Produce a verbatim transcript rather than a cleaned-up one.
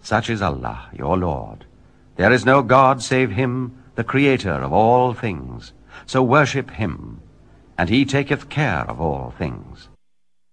Such is Allah, your Lord. There is no God save him, the Creator of all things. So worship him, and he taketh care of all things.